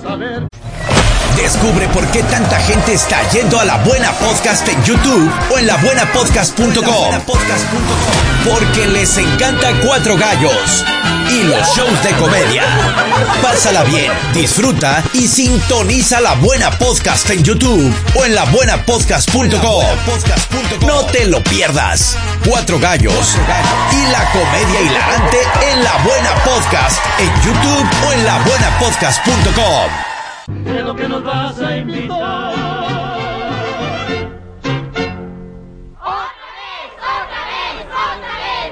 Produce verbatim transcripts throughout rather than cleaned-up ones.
saber. Descubre por qué tanta gente está yendo a La Buena Podcast en YouTube o en la buena podcast punto com. Porque les encanta Cuatro Gallos y los shows de comedia. Pásala bien, disfruta y sintoniza La Buena Podcast en YouTube o en la buena podcast punto com. No te lo pierdas. Cuatro Gallos y la comedia hilarante en La Buena Podcast en YouTube o en la buena podcast punto com. ¿Qué es lo que nos vas a invitar? ¡Otra vez, otra vez, otra vez,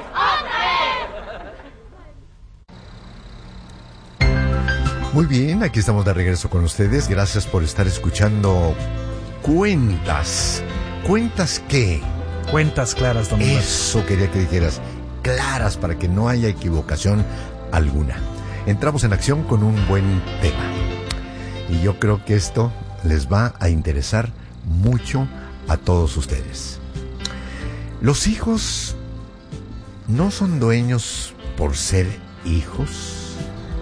otra vez! Muy bien, aquí estamos de regreso con ustedes. Gracias por estar escuchando Cuentas. ¿Cuentas qué? Cuentas claras, don Humberto. Eso quería que dijeras. Claras, para que no haya equivocación alguna. Entramos en acción con un buen tema. Y yo creo que esto les va a interesar mucho a todos ustedes. Los hijos no son dueños por ser hijos.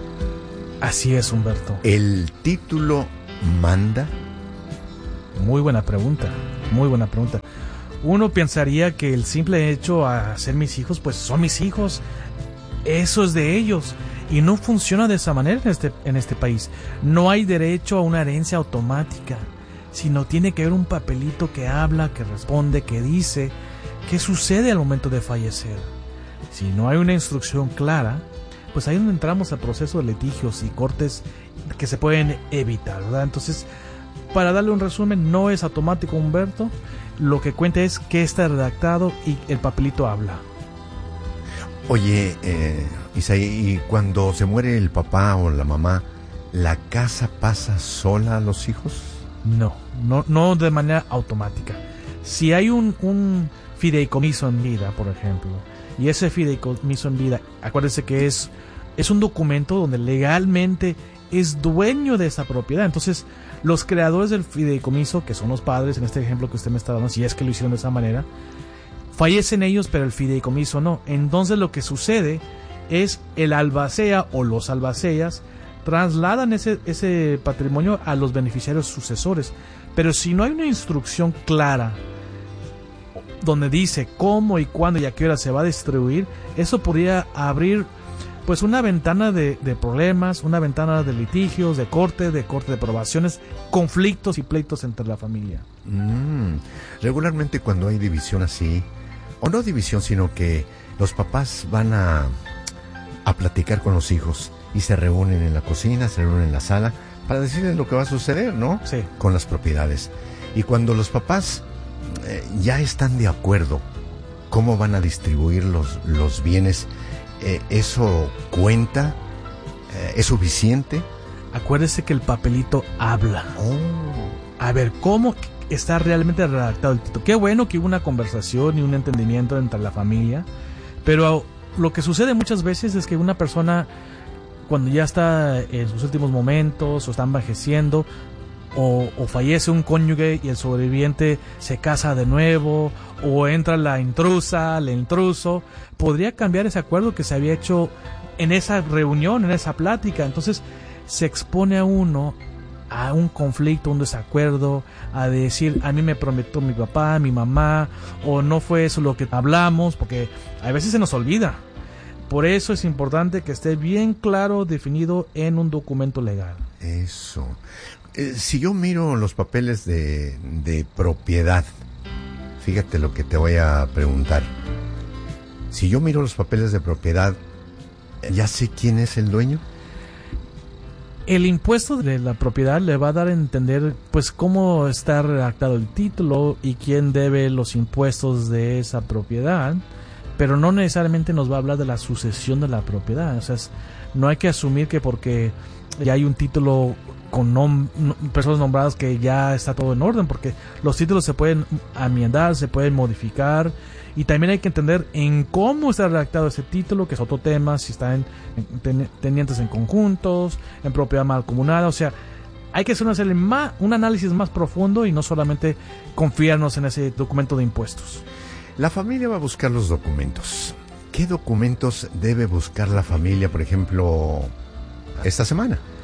Así es, Humberto. ¿El título manda? Muy buena pregunta, muy buena pregunta. Uno pensaría que el simple hecho a ser mis hijos, pues son mis hijos. Eso es de ellos. Y no funciona de esa manera en este, en este país. No hay derecho a una herencia automática, sino tiene que haber un papelito que habla, que responde, que dice qué sucede al momento de fallecer. Si no hay una instrucción clara, pues ahí es donde entramos al proceso de litigios y cortes que se pueden evitar, ¿verdad? Entonces, para darle un resumen, no es automático, Humberto. Lo que cuenta es que está redactado y el papelito habla. Oye, eh, Isaí, ¿y cuando se muere el papá o la mamá, la casa pasa sola a los hijos? No, no, no de manera automática. Si hay un, un fideicomiso en vida, por ejemplo, y ese fideicomiso en vida, acuérdense que es, es un documento donde legalmente es dueño de esa propiedad. Entonces, los creadores del fideicomiso, que son los padres, en este ejemplo que usted me está dando, si es que lo hicieron de esa manera, fallecen ellos, pero el fideicomiso no. Entonces lo que sucede es el albacea o los albaceas trasladan ese, ese patrimonio a los beneficiarios sucesores. Pero si no hay una instrucción clara donde dice cómo y cuándo y a qué hora se va a distribuir, eso podría abrir pues una ventana de, de problemas, una ventana de litigios, de corte, de corte de probaciones, conflictos y pleitos entre la familia. Mm, regularmente cuando hay división así, o no división, sino que los papás van a, a platicar con los hijos y se reúnen en la cocina, se reúnen en la sala para decirles lo que va a suceder, ¿no? Sí. Con las propiedades. Y cuando los papás eh, ya están de acuerdo cómo van a distribuir los, los bienes, eh, ¿eso cuenta? Eh, ¿Es suficiente? Acuérdese que el papelito habla. Oh. A ver, ¿cómo está realmente redactado el título? Qué bueno que hubo una conversación y un entendimiento entre la familia, pero lo que sucede muchas veces es que una persona, cuando ya está en sus últimos momentos o está envejeciendo, o, o fallece un cónyuge y el sobreviviente se casa de nuevo, o entra la intrusa, el intruso, podría cambiar ese acuerdo que se había hecho en esa reunión, en esa plática. Entonces se expone a uno a un conflicto, un desacuerdo, a decir, a mí me prometió mi papá, mi mamá, o no fue eso lo que hablamos, porque a veces se nos olvida. Por eso es importante que esté bien claro, definido en un documento legal. Eso. Eh, si yo miro los papeles de, de propiedad, fíjate lo que te voy a preguntar. Si yo miro los papeles de propiedad, ¿ya sé quién es el dueño? El impuesto de la propiedad le va a dar a entender pues cómo está redactado el título y quién debe los impuestos de esa propiedad, pero no necesariamente nos va a hablar de la sucesión de la propiedad. O sea, es, no hay que asumir que porque ya hay un título con nom- personas nombradas que ya está todo en orden, porque los títulos se pueden enmendar, se pueden modificar, y también hay que entender en cómo está redactado ese título, que es otro tema, si está en, en ten, tenientes en conjuntos, en propiedad mancomunada. O sea, hay que hacer una, más, un análisis más profundo y no solamente confiarnos en ese documento de impuestos. La familia va a buscar los documentos. ¿Qué documentos debe buscar la familia, por ejemplo, esta semana?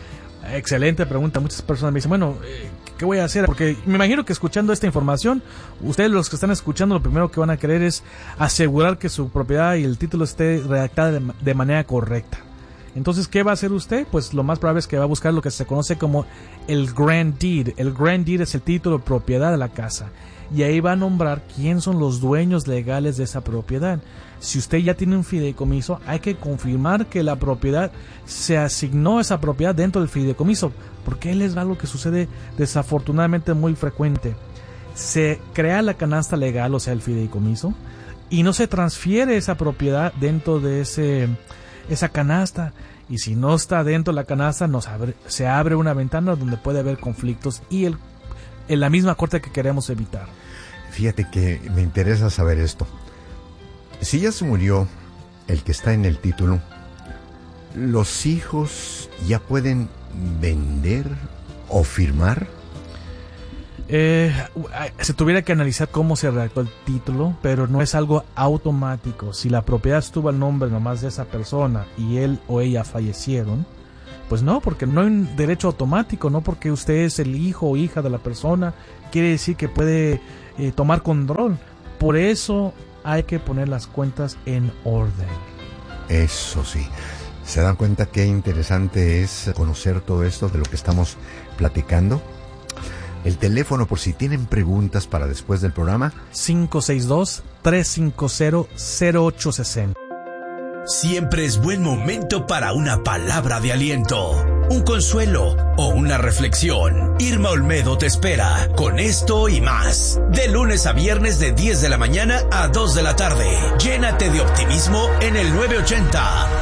Excelente pregunta. Muchas personas me dicen, bueno, ¿qué voy a hacer? Porque me imagino que escuchando esta información, ustedes los que están escuchando, lo primero que van a querer es asegurar que su propiedad y el título esté redactada de, de manera correcta. Entonces, ¿qué va a hacer usted? Pues lo más probable es que va a buscar lo que se conoce como el Grand Deed. El Grand Deed es el título de propiedad de la casa. Y ahí va a nombrar quién son los dueños legales de esa propiedad. Si usted ya tiene un fideicomiso, hay que confirmar que la propiedad se asignó esa propiedad dentro del fideicomiso, porque él es algo que sucede desafortunadamente muy frecuente. Se crea la canasta legal, o sea, el fideicomiso, y no se transfiere esa propiedad dentro de ese esa canasta. Y si no está dentro de la canasta, nos abre, se abre una ventana donde puede haber conflictos y el, en la misma corte que queremos evitar. Fíjate que me interesa saber esto. Si ya se murió el que está en el título, ¿los hijos ya pueden vender o firmar? Eh, se tuviera que analizar cómo se redactó el título, pero no es algo automático. Si la propiedad estuvo al nombre nomás de esa persona y él o ella fallecieron, pues no, porque no hay un derecho automático, no porque usted es el hijo o hija de la persona, quiere decir que puede eh, tomar control. Por eso hay que poner las cuentas en orden. Eso sí. ¿Se dan cuenta qué interesante es conocer todo esto de lo que estamos platicando? El teléfono, por si tienen preguntas para después del programa, cinco seis dos, tres cinco cero, cero ocho seis cero. Siempre es buen momento para una palabra de aliento, un consuelo o una reflexión. Irma Olmedo te espera con esto y más. De lunes a viernes de diez de la mañana a dos de la tarde. Llénate de optimismo en el nueve ochenta.